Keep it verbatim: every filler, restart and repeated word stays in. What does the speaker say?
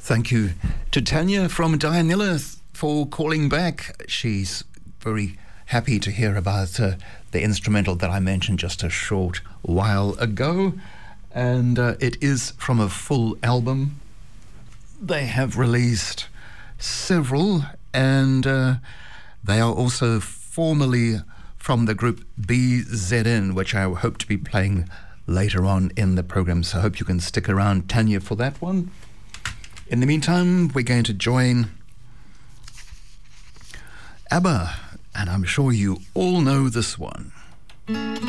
Thank you to Tanya from Dianilla for calling back. She's very happy to hear about uh, the instrumental that I mentioned just a short while ago. And uh, it is from a full album. They have released several, and uh, they are also formerly from the group B Z N, which I hope to be playing later on in the program. So I hope you can stick around, Tanya, for that one. In the meantime, we're going to join ABBA, and I'm sure you all know this one.